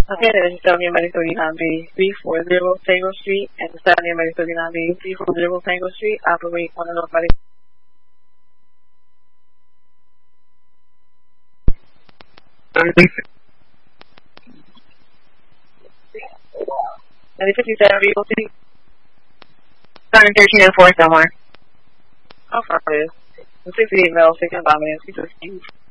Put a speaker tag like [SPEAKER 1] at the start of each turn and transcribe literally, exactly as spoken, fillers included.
[SPEAKER 1] Okay, then seventy thirty-nine B, three forty Tango Street, and seventy thirty-nine B, three forty Tango Street, operate on a nobody. ninety fifty-seven Realty.
[SPEAKER 2] Starting thirteen and four somewhere.
[SPEAKER 1] How far is it? sixty-eight miles, taking about minutes. We just